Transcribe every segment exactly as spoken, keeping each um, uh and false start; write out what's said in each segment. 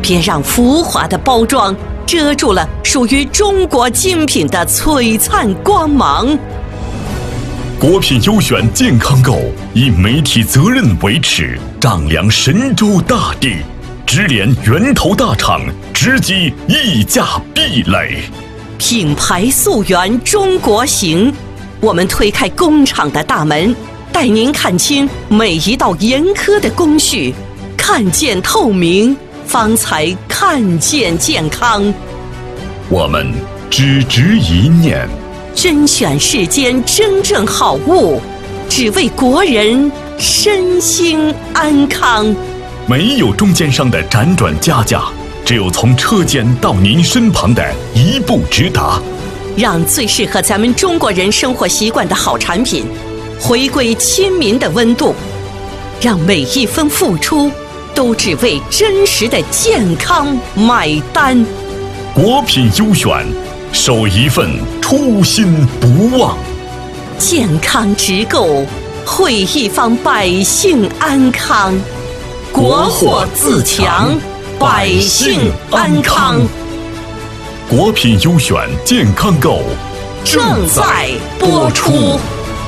别让浮华的包装遮住了属于中国精品的璀璨光芒。 国品优选健康购以媒体责任为耻，丈量神州大地，直连源头大厂，直击溢价壁垒。 品牌溯源中国行，我们推开工厂的大门，带您看清每一道严苛的工序，看见透明，方才看见健康。 我们只执一念， 甄选世间真正好物，只为国人身心安康。 没有中间商的辗转加价，只有从车间到您身旁的一步直达。 让最适合咱们中国人生活习惯的好产品回归亲民的温度，让每一分付出都只为真实的健康买单。 国品优选，守一份初心不忘。 健康直购，惠一方百姓安康。国货自强，百姓安康。 国品优选健康购正在播出。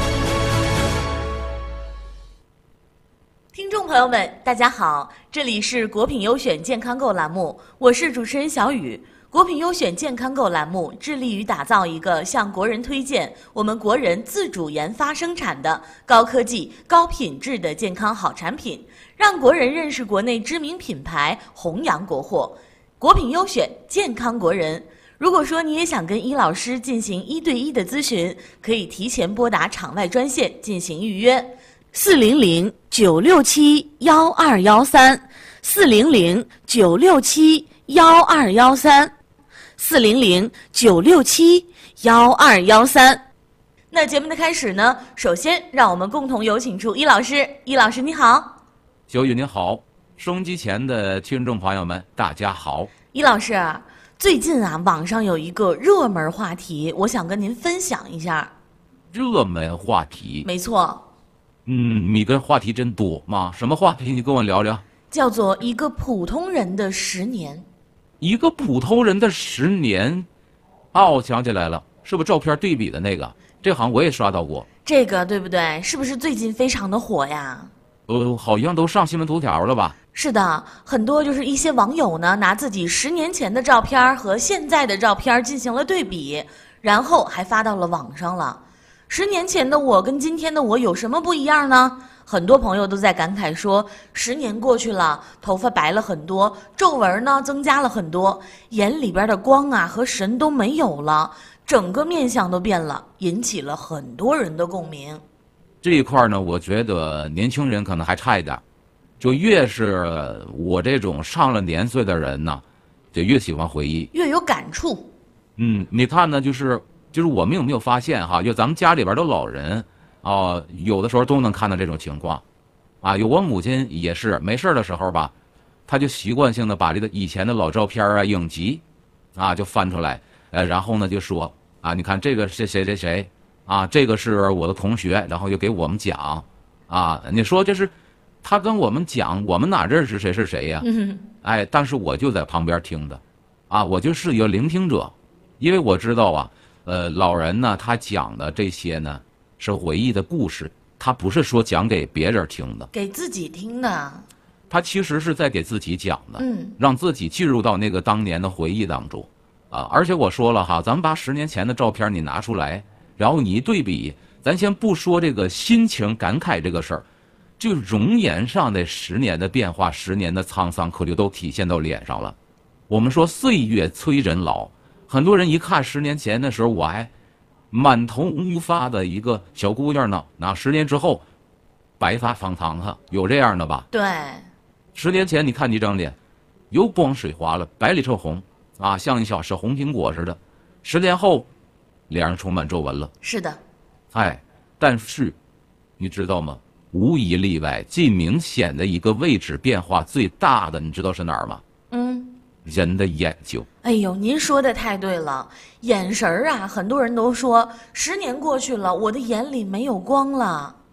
听众朋友们，大家好，这里是国品优选健康购栏目，我是主持人小雨。国品优选健康购栏目致力于打造一个向国人推荐我们国人自主研发生产的高科技、高品质的健康好产品，让国人认识国内知名品牌，弘扬国货。国品优选健康国人。如果说你也想跟伊老师进行一对一的咨询，可以提前拨打场外专线进行预约，四零零九六七幺二幺三，四零零九六七幺二幺三，四零零九六七幺二幺三。那节目的开始呢，首先让我们共同有请出伊老师。伊老师你好。 小雨您好，收音机前的听众朋友们大家好。 伊老师，最近啊，网上有一个热门话题，我想跟您分享一下。 热门话题？ 没错。 嗯，你跟话题真多嘛？什么话题？你跟我聊聊。 叫做一个普通人的十年。 一个普通人的十年？哦，我想起来了，是不是照片对比的那个？这好像我也刷到过。 这个对不对？是不是最近非常的火呀？ 呃，好像都上新闻头条了吧？ 是的，很多就是一些网友呢，拿自己十年前的照片和现在的照片进行了对比，然后还发到了网上了。十年前的我跟今天的我有什么不一样呢？很多朋友都在感慨说，十年过去了，头发白了很多，皱纹呢增加了很多，眼里边的光啊和神都没有了，整个面相都变了，引起了很多人的共鸣。 这一块呢，我觉得年轻人可能还差一点，就越是我这种上了年岁的人呢，就越喜欢回忆， 越有感触。 嗯，你看呢，就是就是我们有没有发现哈？就咱们家里边的老人啊、呃，有的时候都能看到这种情况，啊，有我母亲也是没事的时候吧，她就习惯性的把这个以前的老照片啊、影集啊就翻出来，呃，然后呢就说啊，你看这个是谁谁谁。啊，这个是我的同学，然后就给我们讲，啊，你说这是他跟我们讲，我们哪认识谁是谁呀？ 嗯， 哎，但是我就在旁边听的，啊，我就是一个聆听者，因为我知道啊，呃，老人呢，他讲的这些呢是回忆的故事，他不是说讲给别人听的， 给自己听的， 他其实是在给自己讲的， 嗯， 让自己进入到那个当年的回忆当中，啊，而且我说了哈，咱们把十年前的照片你拿出来。然后你一对比，咱先不说这个心情感慨这个事儿，就容颜上的十年的变化，十年的沧桑，可就都体现到脸上了。我们说岁月催人老，很多人一看十年前的时候，我还满头乌发的一个小姑娘呢，那十年之后，白发苍苍哈，有这样的吧？ 对。 十年前你看你张脸，油光水滑了，白里透红啊，像一小是红苹果似的。十年后。脸上充满皱纹了， 是的， 哎，但是你知道吗？无一例外，最明显的一个位置变化最大的，你知道是哪儿吗？ 嗯， 人的眼睛。 哎呦，您说的太对了，眼神儿啊，很多人都说十年过去了，我的眼里没有光了。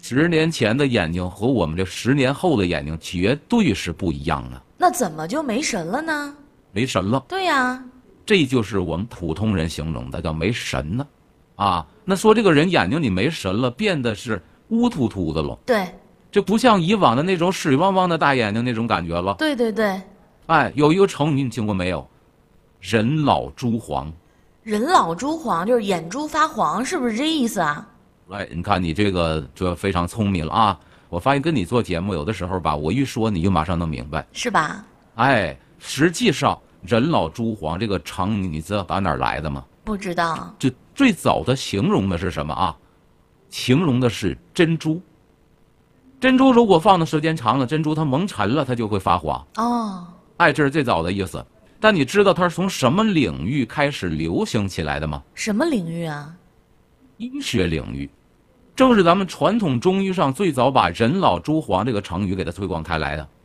十年前的眼睛和我们这十年后的眼睛绝对是不一样的。 那怎么就没神了呢？ 没神了。 对呀， 这就是我们普通人形容的，叫没神呢。啊，那说这个人眼睛里没神了，变得是乌突突的了。 对， 就不像以往的那种水汪汪的大眼睛那种感觉了。 对对对。 哎，有一个成语你听过没有？人老珠黄。 人老珠黄就是眼珠发黄，是不是这意思啊？ 哎，你看你这个就非常聪明了啊！我发现跟你做节目有的时候吧，我一说你就马上能明白， 是吧？ 哎，实际上人老珠黄这个成语你知道打哪儿来的吗？ 不知道。 就最早的形容的是什么啊？形容的是珍珠。珍珠如果放的时间长了，珍珠它蒙尘了，它就会发黄。 哦， 哎，这是最早的意思。但你知道它是从什么领域开始流行起来的吗？ 什么领域啊？ 医学领域。正是咱们传统中医上最早把人老珠黄这个成语给它推广开来的。